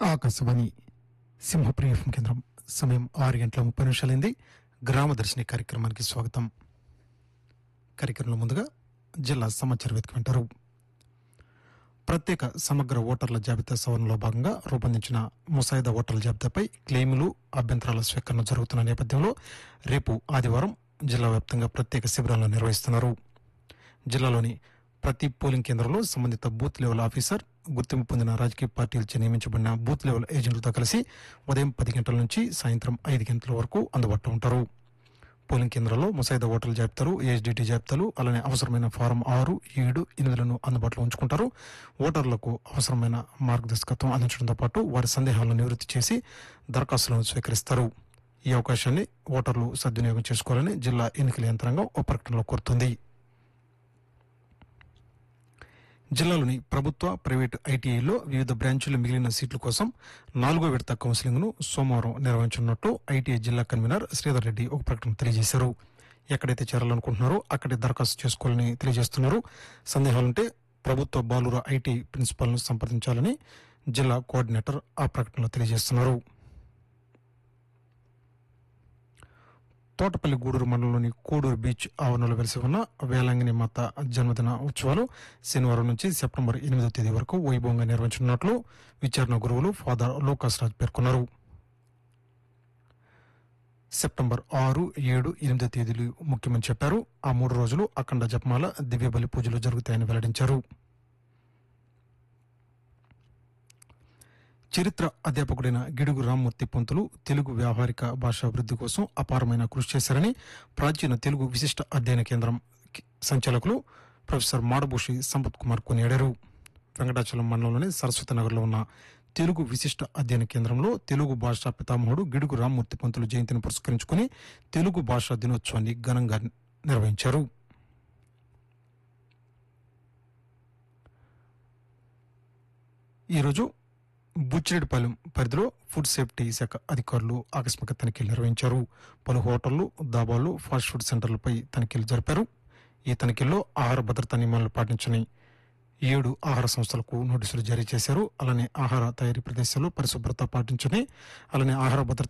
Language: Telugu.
ఆకాశవాణి సింహప్రియ ఎఫ్ఎం కేంద్రం. సమయం 6:30 గ్రామదర్శిని కార్యక్రమానికి స్వాగతం. కార్యక్రమంలో ముందుగా జిల్లా సమాచార వేదిక వింటారు. ప్రత్యేక సమగ్ర ఓటర్ల జాబితా సవరణలో భాగంగా రూపొందించిన ముసాయిదా ఓటర్ల జాబితాపై క్లెయిములు, అభ్యంతరాల స్వీకరణ జరుగుతున్న నేపథ్యంలో రేపు ఆదివారం జిల్లా వ్యాప్తంగా ప్రత్యేక శిబిరాలను నిర్వహిస్తున్నారు. జిల్లాలోని ప్రతి పోలింగ్ కేంద్రంలో సంబంధిత బూత్ లెవెల్ ఆఫీసర్, గుర్తింపు పొందిన రాజకీయ పార్టీలచే నియమించబడిన బూత్ లెవెల్ ఏజెంట్లతో కలిసి ఉదయం 10 గంటల నుంచి సాయంత్రం 5 గంటల వరకు అందుబాటులో ఉంటారు. పోలింగ్ కేంద్రాల్లో ముసాయిదా ఓటర్ల జాబితాలు, ఏఎస్డీటీ జాబితాలు, అలానే అవసరమైన ఫారం 6, 7, 8లను అందుబాటులో ఉంచుకుంటారు. ఓటర్లకు అవసరమైన మార్గదర్శకత్వం అందించడంతో పాటు వారి సందేహాలను నివృత్తి చేసి దరఖాస్తులను స్వీకరిస్తారు. ఈ అవకాశాన్ని ఓటర్లు సద్వినియోగం చేసుకోవాలని జిల్లా ఎన్నికల యంత్రాంగం ఓ ప్రకటనలో కోరుతుంది. జిల్లాలోని ప్రభుత్వ, ప్రైవేటు ఐటీఐలో వివిధ బ్రాంచీల మిగిలిన సీట్ల కోసం 4వ విడత కౌన్సిలింగ్ ను సోమవారం నిర్వహించనున్నట్లు ఐటీఐ జిల్లా కన్వీనర్ శ్రీధర్ రెడ్డి ఒక ప్రకటన తెలియజేశారు. ఎక్కడైతే చేరాలనుకుంటున్నారో అక్కడే దరఖాస్తు చేసుకోవాలని తెలియజేస్తున్నారు. సందేహాలుంటే ప్రభుత్వ బాలుర ఐటీ ప్రిన్సిపాల్ ను సంప్రదించాలని జిల్లా కోఆర్డినేటర్ ఆ ప్రకటనలో తెలియజేస్తున్నారు. తోటపల్లి గూడూరు మండలంలోని కోడూరు బీచ్ ఆవరణలో వెలిసి ఉన్న వేలాంగిని మాత జన్మదిన ఉత్సవాలు శనివారం నుంచి సెప్టెంబర్ 8వ తేదీ వరకు వైభవంగా నిర్వహించనున్నట్లు విచారణ గురువులు ఫాదర్ లోకాస్ రాజ్ పేర్కొన్నారు. సెప్టెంబర్ 6, 7, 8 తేదీలు ముఖ్యమని చెప్పారు. ఆ 3 రోజులు అఖండ జపమాల, దివ్యబలి పూజలు జరుగుతాయని వెల్లడించారు. చరిత్ర అధ్యాపకుడైన గిడుగు రామ్మూర్తి పంతులు తెలుగు వ్యావహారిక భాషా అభివృద్ధి కోసం అపారమైన కృషి చేశారని ప్రాచీన తెలుగు విశిష్ట అధ్యయన కేంద్రం సంచాలకులు ప్రొఫెసర్ మాడభూషి సంపత్ కుమార్ కొనియాడారు. వెంకటాచలం మండలంలోని సరస్వతి నగర్లో ఉన్న తెలుగు విశిష్ట అధ్యయన కేంద్రంలో తెలుగు భాషా పితామహుడు గిడుగు రామ్మూర్తి పంతులు జయంతిని పురస్కరించుకుని తెలుగు భాషా దినోత్సవాన్ని ఘనంగా నిర్వహించారు. ఈరోజు బుచ్చిరెడ్డిపాలెం పరిధిలో ఫుడ్ సేఫ్టీ శాఖ అధికారులు ఆకస్మిక తనిఖీలు నిర్వహించారు. పలు హోటళ్లు, దాబాలు, ఫాస్ట్ ఫుడ్ సెంటర్లపై తనిఖీలు జరిపారు. ఈ తనిఖీల్లో ఆహార భద్రతా నియమాలను పాటించని 7 ఆహార సంస్థలకు నోటీసులు జారీ చేశారు. అలానే ఆహార తయారీ ప్రదేశాల్లో పరిశుభ్రత పాటించని, అలానే ఆహార భద్రత